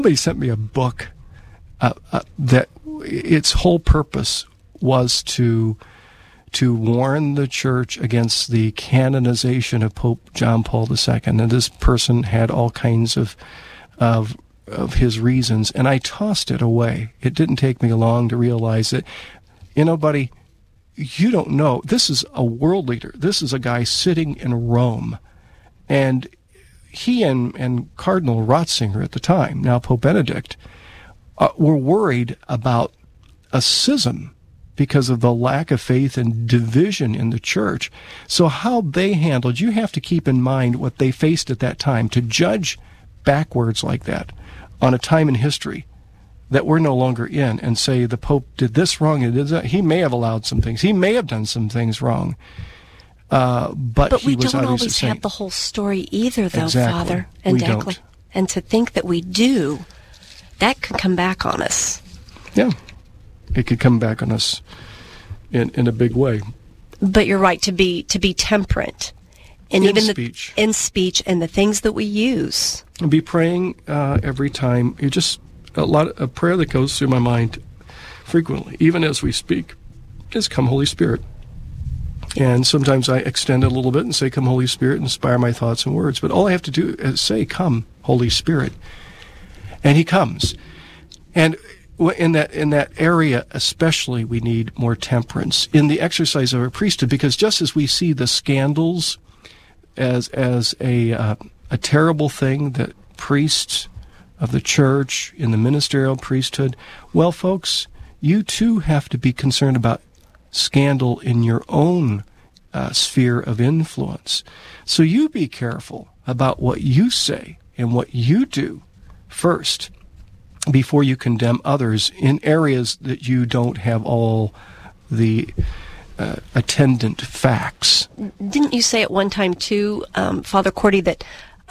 Somebody sent me a book that its whole purpose was to warn the church against the canonization of Pope John Paul II. And this person had all kinds of his reasons, and I tossed it away. It didn't take me long to realize that, buddy, you don't know. This is a world leader. This is a guy sitting in Rome. And he and Cardinal Ratzinger at the time, now Pope Benedict, were worried about a schism because of the lack of faith and division in the church. So how they handled, you have to keep in mind what they faced at that time. To judge backwards like that on a time in history that we're no longer in and say the Pope did this wrong and did that, he may have allowed some things. He may have done some things wrong. But we don't always have the whole story either, though, exactly. Father and Declan. And to think that we do, that could come back on us. Yeah. It could come back on us in a big way. But you're right, to be temperate, and in speech, and the things that we use. And be praying every time. You just a prayer that goes through my mind frequently, even as we speak, is "Come, Holy Spirit." And sometimes I extend it a little bit and say, "Come, Holy Spirit, inspire my thoughts and words." But all I have to do is say, "Come, Holy Spirit," and He comes. And in that area especially, we need more temperance in the exercise of our priesthood, because just as we see the scandals as a terrible thing that priests of the church in the ministerial priesthood, well, folks, you too have to be concerned about scandal in your own sphere of influence. So you be careful about what you say and what you do first, before you condemn others in areas that you don't have all the attendant facts. Didn't you say at one time, too, Father Cordy, that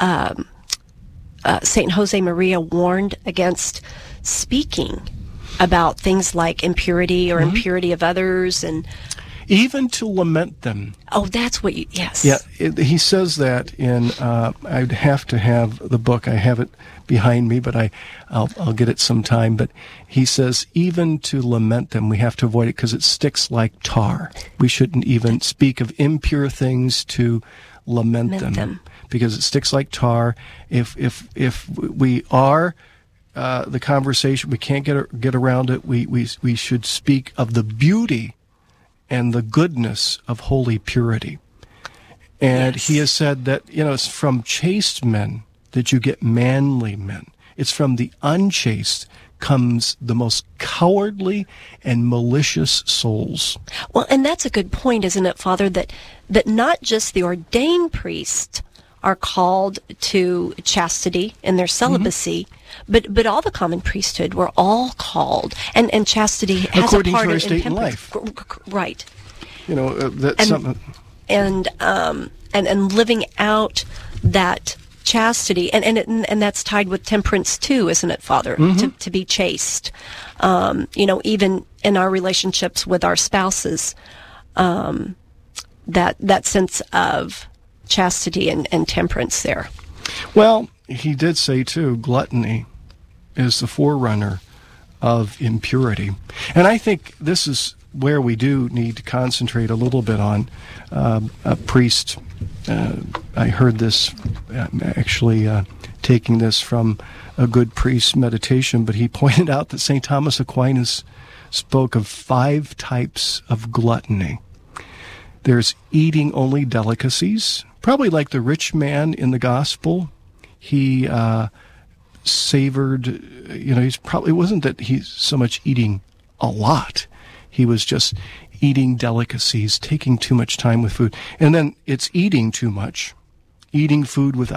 St. Jose Maria warned against speaking about things like impurity or impurity of others, and even to lament them? Oh, that's what you... Yes. Yeah, he says that in... I'd have to have the book. I have it behind me, but I'll get it sometime. But he says even to lament them, we have to avoid it because it sticks like tar. We shouldn't even speak of impure things to lament them because it sticks like tar. If we are the conversation, we can't get around it. We should speak of the beauty and the goodness of holy purity. And He has said that, it's from chaste men that you get manly men. It's from the unchaste comes the most cowardly and malicious souls. Well, and that's a good point, isn't it, Father, that not just the ordained priests are called to chastity in their celibacy, but all the common priesthood, we're all called, and chastity has according a part to our in state in life. Right. That's something. And living out that chastity, and that's tied with temperance too, isn't it, Father? To be chaste, even in our relationships with our spouses, that sense of chastity and temperance there. Well, he did say too, gluttony is the forerunner of impurity, and I think this is where we do need to concentrate a little bit on a priest. I heard this, actually taking this from a good priest's meditation, but he pointed out that St. Thomas Aquinas spoke of 5 types of gluttony. There's eating only delicacies, probably like the rich man in the gospel. He savored, it wasn't that he's so much eating a lot. He was just eating delicacies, taking too much time with food. And then it's eating too much, eating food with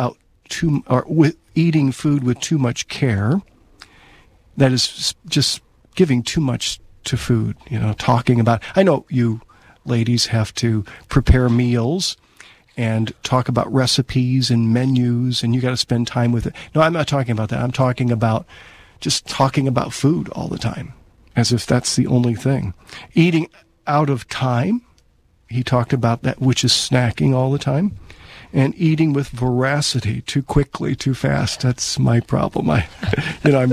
too much care. That is just giving too much to food, talking about, I know you ladies have to prepare meals and talk about recipes and menus, and you got to spend time with it. No, I'm not talking about that. I'm talking about just talking about food all the time, as if that's the only thing. Eating out of time, he talked about that, which is snacking all the time. and eating with voracity, too quickly, too fast. That's my problem. I'm